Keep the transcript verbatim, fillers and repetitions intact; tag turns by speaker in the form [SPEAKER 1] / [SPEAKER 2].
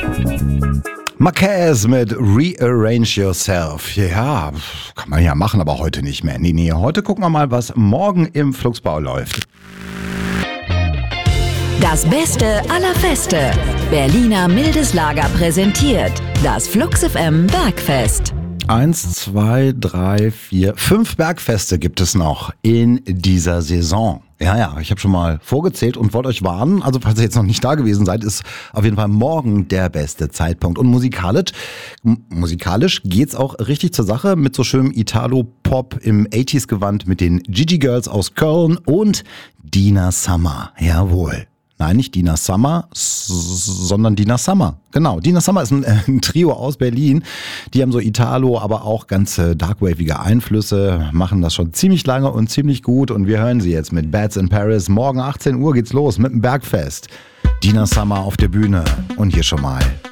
[SPEAKER 1] Marquez mit Rearrange Yourself. Ja, kann man ja machen, aber heute nicht mehr. Nee, nee, heute gucken wir mal, was morgen im Flugsbau läuft.
[SPEAKER 2] Das Beste aller Feste. Berliner Mildes Lager präsentiert das Flux F M Bergfest.
[SPEAKER 1] Eins, zwei, drei, vier, fünf Bergfeste gibt es noch in dieser Saison. Ja, ja, ich habe schon mal vorgezählt und wollte euch warnen. Also falls ihr jetzt noch nicht da gewesen seid, ist auf jeden Fall morgen der beste Zeitpunkt. Und musikalisch, m- musikalisch geht's auch richtig zur Sache mit so schönem Italo-Pop im achtziger-Gewand mit den Gigi Girls aus Köln und Dina Summer. Jawohl. Nein, nicht Dina Summer, s- sondern Dina Summer. Genau, Dina Summer ist ein, äh, ein Trio aus Berlin. Die haben so Italo, aber auch ganz äh, darkwavige Einflüsse, machen das schon ziemlich lange und ziemlich gut. Und wir hören sie jetzt mit Bats in Paris. Morgen achtzehn Uhr geht's los mit dem Bergfest. Dina Summer auf der Bühne. Und hier schon mal